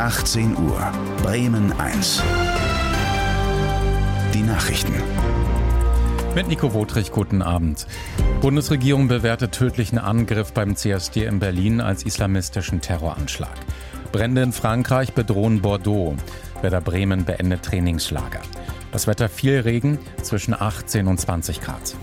18 Uhr, Bremen 1. Die Nachrichten. Mit Nico Wotrich, guten Abend. Bundesregierung bewertet tödlichen Angriff beim CSD in Berlin als islamistischen Terroranschlag. Brände in Frankreich bedrohen Bordeaux. Werder Bremen beendet Trainingslager. Das Wetter viel Regen, zwischen 18 und 20 Grad.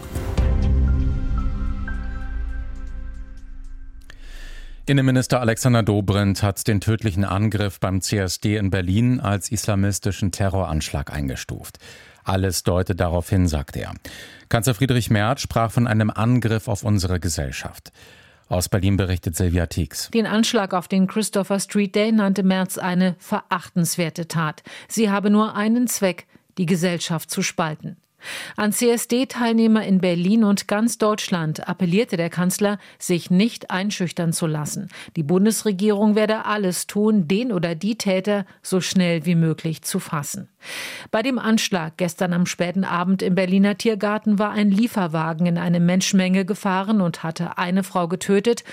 Innenminister Alexander Dobrindt hat den tödlichen Angriff beim CSD in Berlin als islamistischen Terroranschlag eingestuft. Alles deutet darauf hin, sagt er. Kanzler Friedrich Merz sprach von einem Angriff auf unsere Gesellschaft. Aus Berlin berichtet Silvia Tieks. Den Anschlag auf den Christopher Street Day nannte Merz eine verachtenswerte Tat. Sie habe nur einen Zweck, die Gesellschaft zu spalten. An CSD-Teilnehmer in Berlin und ganz Deutschland appellierte der Kanzler, sich nicht einschüchtern zu lassen. Die Bundesregierung werde alles tun, den oder die Täter so schnell wie möglich zu fassen. Bei dem Anschlag gestern am späten Abend im Berliner Tiergarten war ein Lieferwagen in eine Menschenmenge gefahren und hatte eine Frau getötet.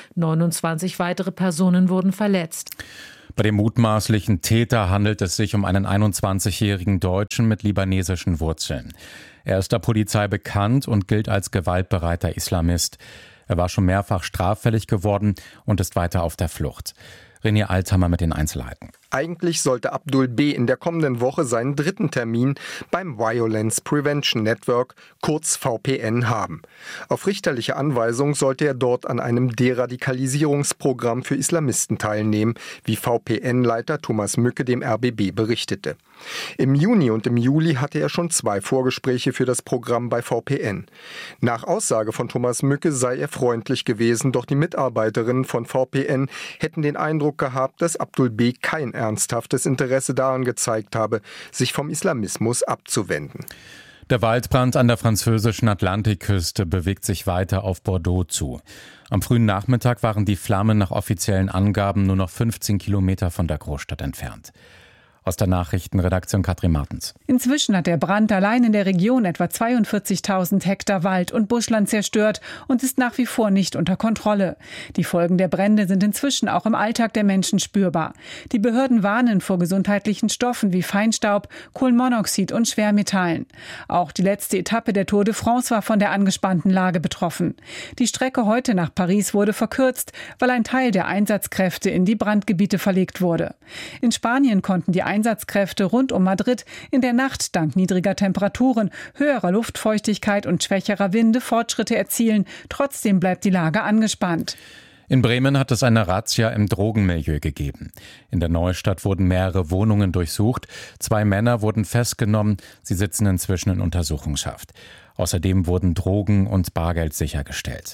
29 weitere Personen wurden verletzt. Bei dem mutmaßlichen Täter handelt es sich um einen 21-jährigen Deutschen mit libanesischen Wurzeln. Er ist der Polizei bekannt und gilt als gewaltbereiter Islamist. Er war schon mehrfach straffällig geworden und ist weiter auf der Flucht. René Althammer mit den Einzelheiten. Eigentlich sollte Abdul B. in der kommenden Woche seinen 3. Termin beim Violence Prevention Network, kurz VPN, haben. Auf richterliche Anweisung sollte er dort an einem Deradikalisierungsprogramm für Islamisten teilnehmen, wie VPN-Leiter Thomas Mücke dem RBB berichtete. Im Juni und im Juli hatte er schon 2 Vorgespräche für das Programm bei VPN. Nach Aussage von Thomas Mücke sei er freundlich gewesen, doch die Mitarbeiterinnen von VPN hätten den Eindruck gehabt, dass Abdul B. kein ernsthaftes Interesse daran gezeigt habe, sich vom Islamismus abzuwenden. Der Waldbrand an der französischen Atlantikküste bewegt sich weiter auf Bordeaux zu. Am frühen Nachmittag waren die Flammen nach offiziellen Angaben nur noch 15 Kilometer von der Großstadt entfernt. Aus der Nachrichtenredaktion Katrin Martens. Inzwischen hat der Brand allein in der Region etwa 42.000 Hektar Wald und Buschland zerstört und ist nach wie vor nicht unter Kontrolle. Die Folgen der Brände sind inzwischen auch im Alltag der Menschen spürbar. Die Behörden warnen vor gesundheitlichen Stoffen wie Feinstaub, Kohlenmonoxid und Schwermetallen. Auch die letzte Etappe der Tour de France war von der angespannten Lage betroffen. Die Strecke heute nach Paris wurde verkürzt, weil ein Teil der Einsatzkräfte in die Brandgebiete verlegt wurde. In Spanien konnten die Einsatzkräfte rund um Madrid in der Nacht dank niedriger Temperaturen, höherer Luftfeuchtigkeit und schwächerer Winde Fortschritte erzielen. Trotzdem bleibt die Lage angespannt. In Bremen hat es eine Razzia im Drogenmilieu gegeben. In der Neustadt wurden mehrere Wohnungen durchsucht. 2 Männer wurden festgenommen. Sie sitzen inzwischen in Untersuchungshaft. Außerdem wurden Drogen und Bargeld sichergestellt.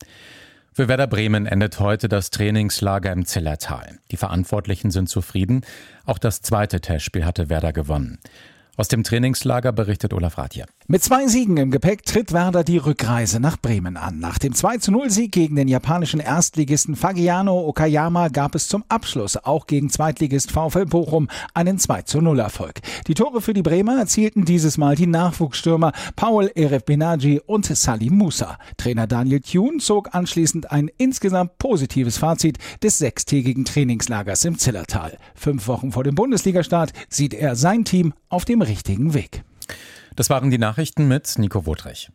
Für Werder Bremen endet heute das Trainingslager im Zillertal. Die Verantwortlichen sind zufrieden. Auch das 2. Testspiel hatte Werder gewonnen. Aus dem Trainingslager berichtet Olaf Rathje. Mit 2 Siegen im Gepäck tritt Werder die Rückreise nach Bremen an. Nach dem 2:0-Sieg gegen den japanischen Erstligisten Fagiano Okayama gab es zum Abschluss auch gegen Zweitligist VfL Bochum einen 2:0-Erfolg. Die Tore für die Bremer erzielten dieses Mal die Nachwuchsstürmer Paul Erefbenaji und Salim Musa. Trainer Daniel Thune zog anschließend ein insgesamt positives Fazit des 6-tägigen Trainingslagers im Zillertal. 5 Wochen vor dem Bundesligastart sieht er sein Team auf dem richtigen Weg. Das waren die Nachrichten mit Nico Wotrich.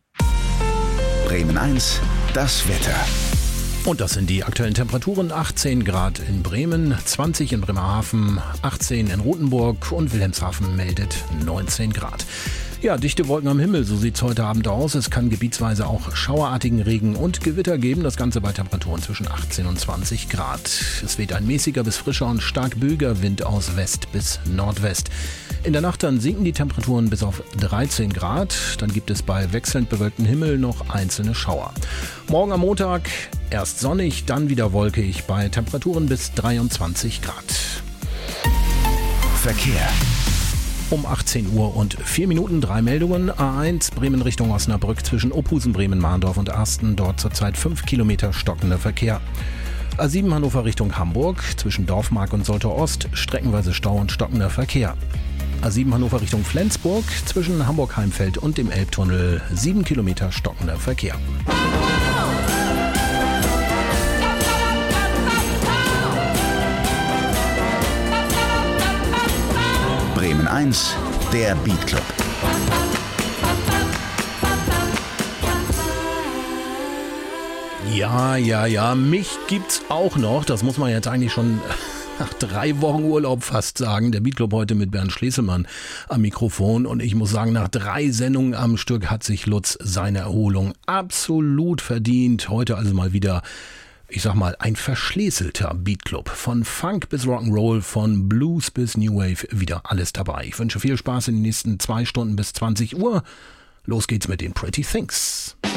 Bremen 1, das Wetter. Und das sind die aktuellen Temperaturen. 18 Grad in Bremen, 20 in Bremerhaven, 18 in Rothenburg und Wilhelmshaven meldet 19 Grad. Ja, dichte Wolken am Himmel, so sieht's heute Abend aus. Es kann gebietsweise auch schauerartigen Regen und Gewitter geben. Das Ganze bei Temperaturen zwischen 18 und 20 Grad. Es weht ein mäßiger bis frischer und stark böiger Wind aus West bis Nordwest. In der Nacht dann sinken die Temperaturen bis auf 13 Grad. Dann gibt es bei wechselnd bewölktem Himmel noch einzelne Schauer. Morgen am Montag erst sonnig, dann wieder wolkig bei Temperaturen bis 23 Grad. Verkehr. Um 18 Uhr und 4 Minuten 3 Meldungen. A1 Bremen Richtung Osnabrück zwischen Ophusen, Bremen-Mahndorf und Asten. Dort zurzeit 5 Kilometer stockender Verkehr. A7 Hannover Richtung Hamburg zwischen Dorfmark und Soltau Ost. Streckenweise Stau und stockender Verkehr. A7 Hannover Richtung Flensburg zwischen Hamburg-Heimfeld und dem Elbtunnel 7 Kilometer stockender Verkehr. Bremen 1, der Beat Club. Ja, mich gibt's auch noch. Das muss man jetzt eigentlich schon nach 3 Wochen Urlaub fast sagen. Der Beat Club heute mit Bernd Schleselmann am Mikrofon. Und ich muss sagen, nach 3 Sendungen am Stück hat sich Lutz seine Erholung absolut verdient. Heute also mal wieder, ich sag mal, ein verschleselter Beat Club. Von Funk bis Rock'n'Roll, von Blues bis New Wave, wieder alles dabei. Ich wünsche viel Spaß in den nächsten 2 Stunden bis 20 Uhr. Los geht's mit den Pretty Things.